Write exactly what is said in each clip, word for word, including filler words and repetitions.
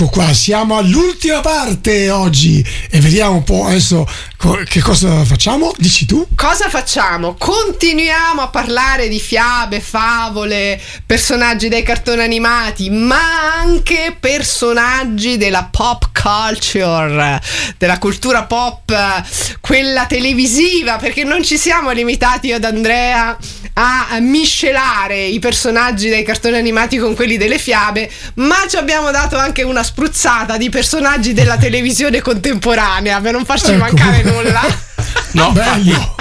Qua siamo all'ultima parte oggi e vediamo un po' adesso che cosa facciamo. Dici tu? Cosa facciamo? Continuiamo a parlare di fiabe, favole, personaggi dei cartoni animati, ma anche personaggi della pop culture, della cultura pop, quella televisiva, perché non ci siamo limitati io ed Andrea a miscelare i personaggi dei cartoni animati con quelli delle fiabe, ma ci abbiamo dato anche una spruzzata di personaggi della televisione contemporanea per non farci ecco. mancare nulla. No, bello.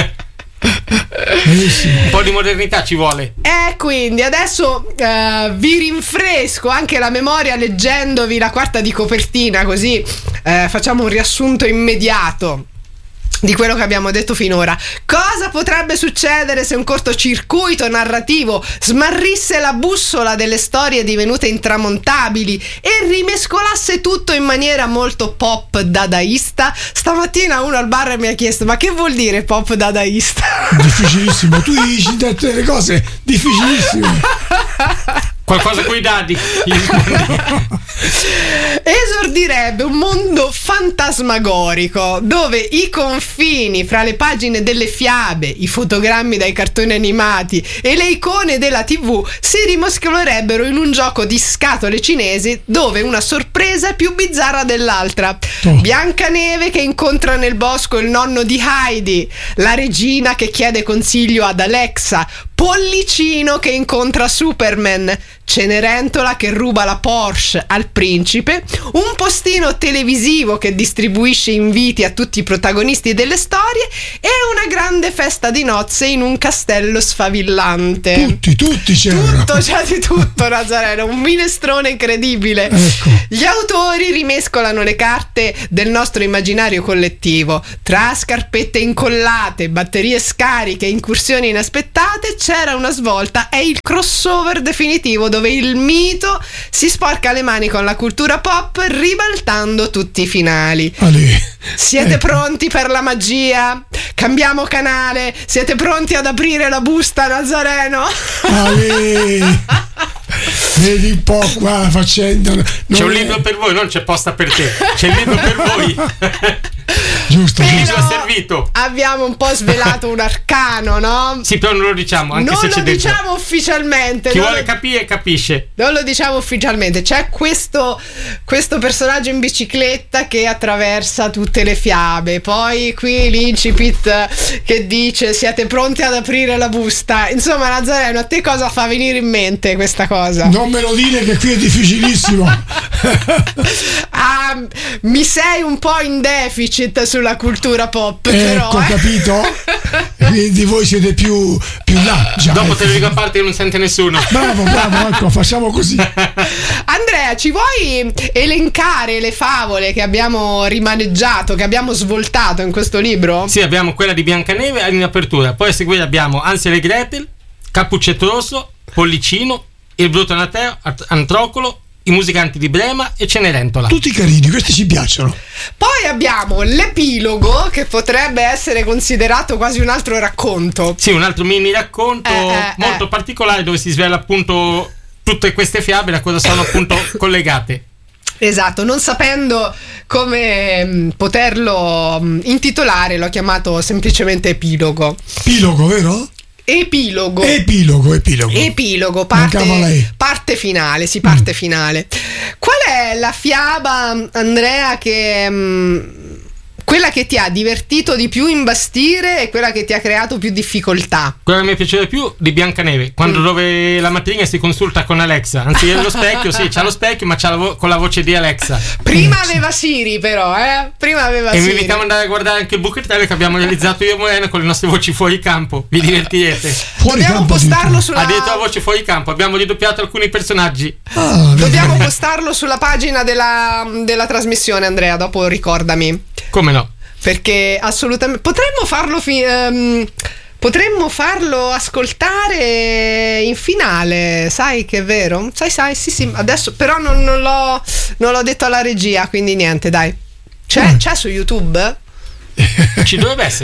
Un po' di modernità ci vuole. E quindi adesso uh, vi rinfresco anche la memoria leggendovi la quarta di copertina, così uh, facciamo un riassunto immediato di quello che abbiamo detto finora. Cosa potrebbe succedere se un cortocircuito narrativo smarrisse la bussola delle storie divenute intramontabili e rimescolasse tutto in maniera molto pop dadaista? Stamattina uno al bar mi ha chiesto: ma che vuol dire pop dadaista? Difficilissimo, tu dici delle cose difficilissime. Qualcosa coi dadi. Esordirebbe un mondo fantasmagorico dove i confini fra le pagine delle fiabe, i fotogrammi dai cartoni animati e le icone della tivù si rimescolerebbero in un gioco di scatole cinesi dove una sorpresa è più bizzarra dell'altra. Oh. Biancaneve che incontra nel bosco il nonno di Heidi, la regina che chiede consiglio ad Alexa, Pollicino che incontra Superman, Cenerentola che ruba la Porsche al principe, un postino televisivo che distribuisce inviti a tutti i protagonisti delle storie e una grande festa di nozze in un castello sfavillante. Tutti, tutti c'erano. Tutto, c'è di tutto, Nazareno, un minestrone incredibile. Ecco. Gli autori rimescolano le carte del nostro immaginario collettivo. Tra scarpette incollate, batterie scariche, incursioni inaspettate, c'era una svolta, è il crossover definitivo dove il mito si sporca le mani con la cultura pop ribaltando tutti i finali. Ale. Siete ecco. pronti per la magia? Cambiamo canale? Siete pronti ad aprire la busta, Nazareno? Ale. Vedi un po' qua la faccenda. Non c'è un è... libro per voi, non c'è posta per te. C'è il libro per voi. Giusto, Però giusto. È servito. Abbiamo un po' svelato un arcano, no? Sì, però non lo diciamo, anche non se lo c'è dentro. diciamo ufficialmente. Chi non vuole lo... capire capisce. Non lo diciamo ufficialmente. C'è questo, questo personaggio in bicicletta che attraversa tutte le fiabe. Poi qui l'incipit che dice: siete pronti ad aprire la busta? Insomma, Nazareno, a te cosa fa venire in mente questa cosa? Non me lo dire che qui è difficilissimo. Ah, mi sei un po' in deficit sulla cultura pop, però, ecco, eh? capito? Quindi voi siete più, più là. Già, Dopo ecco. te lo dico a parte che non sente nessuno. Bravo, bravo, ecco, facciamo così. Andrea, ci vuoi elencare le favole che abbiamo rimaneggiato, che abbiamo svoltato in questo libro? Sì, abbiamo quella di Biancaneve in apertura. Poi a seguire abbiamo Hansel e Gretel, Cappuccetto Rosso, Pollicino, Il Brutto Nateo, Antrocolo, I Musicanti di Brema e Cenerentola. Tutti carini, questi ci piacciono. Poi abbiamo l'epilogo, che potrebbe essere considerato quasi un altro racconto. Sì, un altro mini racconto eh, eh, molto eh. particolare dove si svela appunto tutte queste fiabe da cosa sono appunto collegate. Esatto, non sapendo come mh, poterlo mh, intitolare, l'ho chiamato semplicemente epilogo. Epilogo, vero? Epilogo. Epilogo, epilogo. Epilogo, Mancava parte, lei. parte finale, sì, parte mm. finale. Qual è la fiaba, Andrea, che mh, quella che ti ha divertito di più imbastire e quella che ti ha creato più difficoltà? Quella che mi piaceva più di Biancaneve, quando mm. dove la mattina si consulta con Alexa, anzi è lo specchio, sì, c'ha lo specchio ma c'ha la vo- con la voce di Alexa. Prima aveva Siri però, eh? Prima aveva e Siri. E mi invitiamo ad andare a guardare anche il buchetello che abbiamo realizzato io e Morena con le nostre voci fuori campo, vi divertirete. Fuori Dobbiamo campo postarlo sulla... Ha detto la voce fuori campo, abbiamo ridoppiato alcuni personaggi. Ah, Dobbiamo postarlo sulla pagina della, della trasmissione, Andrea, dopo ricordami. Come no? Perché assolutamente potremmo farlo fi- um, potremmo farlo ascoltare in finale, sai che è vero? Sai, sai, sì, sì, adesso però non, non l'ho non l'ho detto alla regia, quindi niente, dai. C'è, mm. c'è su YouTube? Ci dovrebbe essere.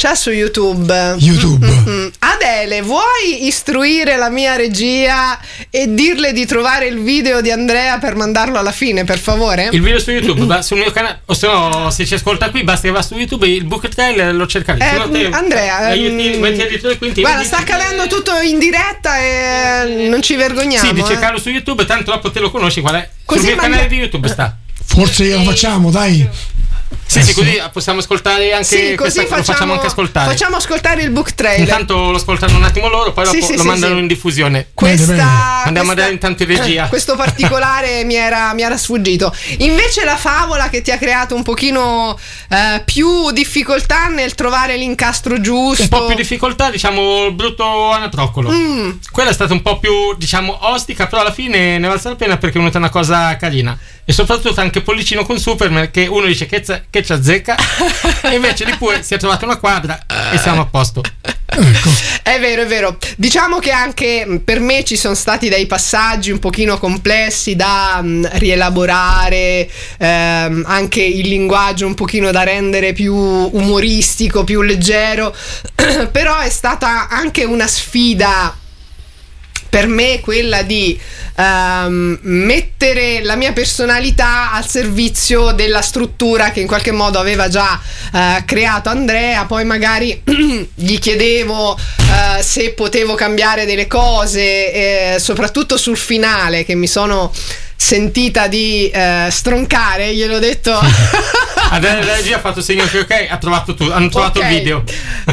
C'è su YouTube. YouTube. Mm-mm. Adele, vuoi istruire la mia regia e dirle di trovare il video di Andrea per mandarlo alla fine, per favore? Il video su YouTube, va sul mio canale, o se no, se ci ascolta qui, basta che va su YouTube, il book trailer lo cercate. Eh, Se no te, Andrea, aiuti, mm, metti addirittura qui in guarda, dici- sta cadendo tutto in diretta e non ci vergogniamo. eh. cercarlo su YouTube, tanto dopo te lo conosci, qual è? Così Sul mio manda- canale di YouTube sta. Forse glielo facciamo, dai. Sì, sì, così possiamo ascoltare anche Sì, questa, così lo facciamo anche ascoltare. Facciamo ascoltare il book trailer. Intanto lo ascoltano un attimo loro, poi Sì, dopo sì, lo sì, mandano sì. in diffusione. Questa, Bene, bene. Andiamo questa- a dare intanto in regia. Questo particolare mi, era, mi era sfuggito. Invece la favola che ti ha creato un pochino eh, più difficoltà nel trovare l'incastro giusto. Un po' più difficoltà, diciamo, il brutto anatroccolo. Mm. Quella è stata un po' più, diciamo, ostica, però alla fine ne valsa la pena perché è venuta una cosa carina. E soprattutto anche Pollicino con Superman, che uno dice che, z- che ci azzecca, e invece lì pure si è trovata una quadra e siamo a posto. Ecco. È vero, è vero. Diciamo che anche per me ci sono stati dei passaggi un pochino complessi da mh, rielaborare, ehm, anche il linguaggio un pochino da rendere più umoristico, più leggero, però è stata anche una sfida per me quella di ehm, mettere la mia personalità al servizio della struttura che in qualche modo aveva già eh, creato Andrea. Poi magari gli chiedevo eh, se potevo cambiare delle cose, eh, soprattutto sul finale, che mi sono sentita di eh, stroncare. Gliel'ho detto. Adesso la regia ha fatto segno che ok, ha trovato tu, hanno trovato Ok. il video.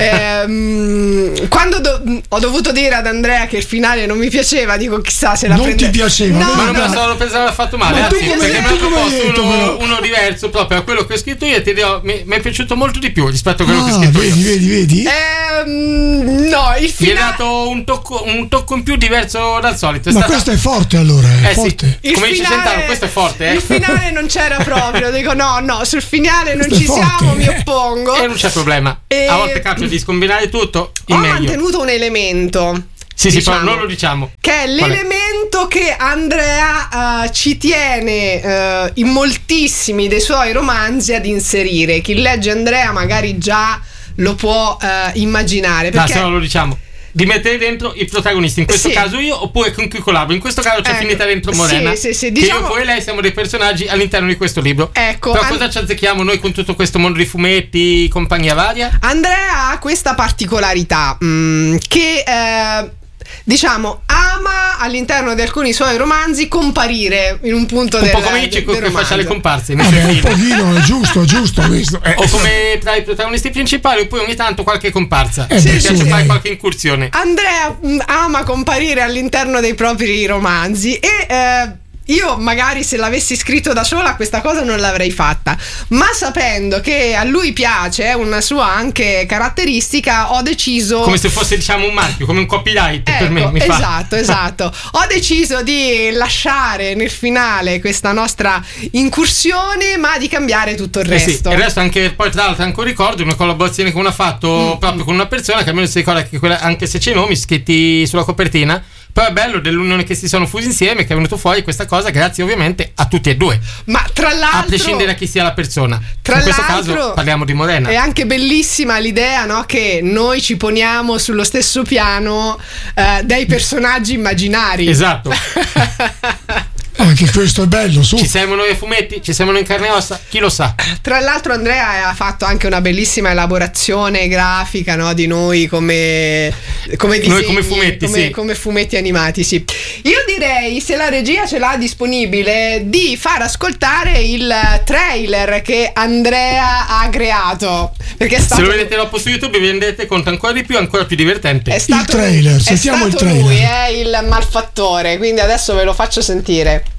Ehm, quando do- ho dovuto dire ad Andrea che il finale non mi piaceva, dico chissà se la Non prende. ti piaceva, No, vedi? Ma non me la no. stavo pensando aver fatto male, Ma tu anzi, come- perché mi tu ha come hai proposto detto, uno, però? uno diverso proprio a quello che ho scritto io e ti dirò, mi, mi è piaciuto molto di più rispetto a quello che ho Ah, scritto vedi, io. vedi, vedi. Ehm, no, il Gli hai finale. dato un tocco, un tocco in più diverso dal solito. È Ma stata- questo è forte allora, è Eh sì. forte. il come dice finale- Centano, questo è forte, eh. Il finale non c'era proprio. Dico no, no, sul finale non Questo ci è forte, siamo, mi eh. oppongo. E non c'è problema. E- A volte capita di scombinare tutto, il Ho meglio. mantenuto un elemento. Sì, sì, diciamo, però non lo diciamo. che è Qual è? l'elemento che Andrea eh, ci tiene eh, in moltissimi dei suoi romanzi ad inserire. Chi legge Andrea magari già lo può eh, immaginare. No, Perché se no lo diciamo. Di mettere dentro i protagonisti, in questo Sì. caso io, oppure con chi collaboro. In questo caso c'è Ecco. finita dentro Morena. Sì, sì, sì, Che diciamo- io poi e lei siamo dei personaggi all'interno di questo libro. Ecco, Però An- cosa ci azzecchiamo noi con tutto questo mondo di fumetti, compagnia varia? Andrea ha questa particolarità mm, che eh, diciamo ama all'interno di alcuni suoi romanzi comparire in un punto Un del, po' come dice del con cui faccia le romanzo. comparse nei Vabbè, suoi un film. pochino è giusto, è giusto questo. Eh. O come tra i protagonisti principali, oppure ogni tanto qualche comparsa. Eh, Mi beh, piace su, fare dai. qualche incursione. Andrea mh, ama comparire all'interno dei propri romanzi e eh, io magari se l'avessi scritto da sola questa cosa non l'avrei fatta, ma sapendo che a lui piace, è una sua anche caratteristica, ho deciso Come se fosse, diciamo, un marchio, come un copyright per Ecco, me. Mi fa. esatto, esatto. Ho deciso di lasciare nel finale questa nostra incursione, ma di cambiare tutto il Eh sì, resto. e il resto anche, poi tra l'altro anche un ricordo, una collaborazione che uno ha fatto Mm. proprio con una persona che almeno si ricorda che quella, anche se c'è i nomi scritti sulla copertina, però è bello dell'unione che si sono fusi insieme, che è venuto fuori questa cosa grazie ovviamente a tutti e due, Ma tra l'altro, a prescindere da chi sia la persona. tra In questo l'altro, caso parliamo di Morena. è anche bellissima l'idea, no? Che noi ci poniamo sullo stesso piano eh, dei personaggi immaginari. Esatto. Anche questo è bello, su. Ci siamo noi ai fumetti, ci siamo noi in carne e ossa, chi lo sa. Tra l'altro Andrea ha fatto anche una bellissima elaborazione grafica, no, di noi come come disegni, Noi come fumetti, come, sì. come fumetti animati, sì. Io direi, se la regia ce l'ha disponibile, di far ascoltare il trailer che Andrea ha creato, perché è stato Se lo vedete dopo su YouTube vi rendete conto ancora di più, ancora più divertente. è stato, trailer, è sentiamo il stato trailer. lui, è il malfattore, quindi adesso ve lo faccio sentire.